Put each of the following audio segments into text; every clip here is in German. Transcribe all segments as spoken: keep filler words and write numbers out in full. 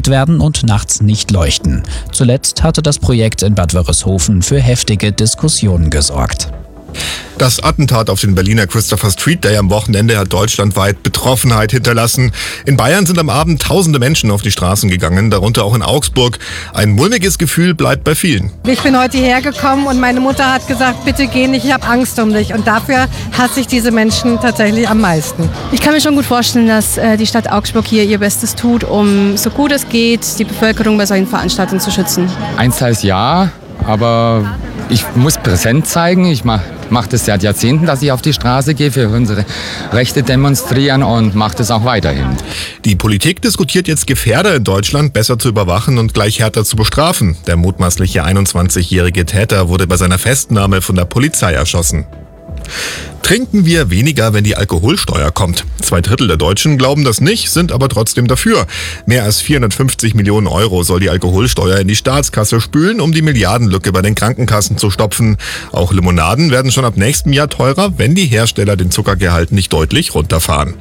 abgedunkt werden und nachts nicht leuchten. Zuletzt hatte das Projekt in Bad Wörishofen für heftige Diskussionen gesorgt. Das Attentat auf den Berliner Christopher Street Day am Wochenende hat deutschlandweit Betroffenheit hinterlassen. In Bayern sind am Abend tausende Menschen auf die Straßen gegangen, darunter auch in Augsburg. Ein mulmiges Gefühl bleibt bei vielen. Ich bin heute hierher gekommen und meine Mutter hat gesagt, bitte geh nicht, ich habe Angst um dich. Und dafür hasse ich diese Menschen tatsächlich am meisten. Ich kann mir schon gut vorstellen, dass äh, die Stadt Augsburg hier ihr Bestes tut, um so gut es geht, die Bevölkerung bei solchen Veranstaltungen zu schützen. Einsteils ja, aber ich muss präsent zeigen. Ich mache mach das seit Jahrzehnten, dass ich auf die Straße gehe, für unsere Rechte demonstrieren und mache das auch weiterhin. Die Politik diskutiert jetzt, Gefährder in Deutschland besser zu überwachen und gleich härter zu bestrafen. Der mutmaßliche einundzwanzigjährige Täter wurde bei seiner Festnahme von der Polizei erschossen. Trinken wir weniger, wenn die Alkoholsteuer kommt? Zwei Drittel der Deutschen glauben das nicht, sind aber trotzdem dafür. Mehr als vierhundertfünfzig Millionen Euro soll die Alkoholsteuer in die Staatskasse spülen, um die Milliardenlücke bei den Krankenkassen zu stopfen. Auch Limonaden werden schon ab nächstem Jahr teurer, wenn die Hersteller den Zuckergehalt nicht deutlich runterfahren.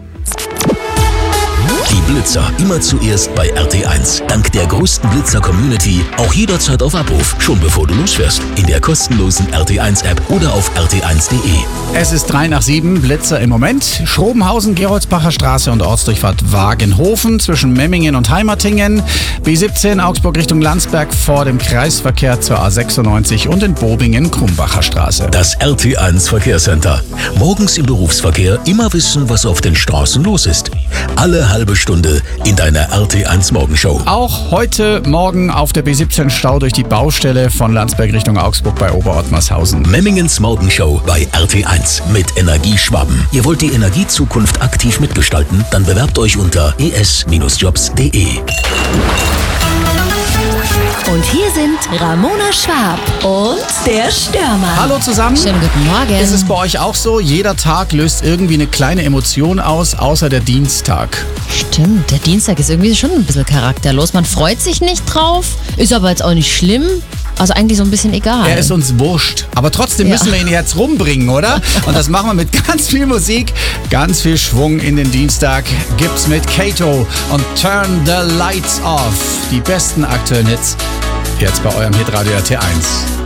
Die Blitzer immer zuerst bei R T eins. Dank der größten Blitzer-Community auch jederzeit auf Abruf, schon bevor du losfährst. In der kostenlosen R T eins App oder auf r t eins punkt de. Es ist drei nach sieben, Blitzer im Moment. Schrobenhausen, Geroldsbacher Straße und Ortsdurchfahrt Wagenhofen zwischen Memmingen und Heimatingen. B siebzehn Augsburg Richtung Landsberg vor dem Kreisverkehr zur A sechsundneunzig und in Bobingen Krumbacher Straße. Das R T eins Verkehrscenter. Morgens im Berufsverkehr immer wissen, was auf den Straßen los ist. Alle halbe Stunde in deiner R T eins Morgenshow. Auch heute Morgen auf der B siebzehn Stau durch die Baustelle von Landsberg Richtung Augsburg bei Oberottmarshausen. Memmingens Morgenshow bei R T eins mit Energieschwaben. Ihr wollt die Energiezukunft aktiv mitgestalten? Dann bewerbt euch unter e s Jobs punkt de. Und hier sind Ramona Schwab und der Stürmer. Hallo zusammen. Schönen guten Morgen. Ist es bei euch auch so? Jeder Tag löst irgendwie eine kleine Emotion aus, außer der Dienstag. Stimmt, der Dienstag ist irgendwie schon ein bisschen charakterlos. Man freut sich nicht drauf, ist aber jetzt auch nicht schlimm. Also eigentlich so ein bisschen egal. Er ist uns wurscht. Aber trotzdem Ja. müssen wir ihn jetzt rumbringen, oder? Und das machen wir mit ganz viel Musik, ganz viel Schwung in den Dienstag. Gibt's mit Kato und Turn the Lights Off. Die besten aktuellen Hits jetzt bei eurem Hitradio R T eins.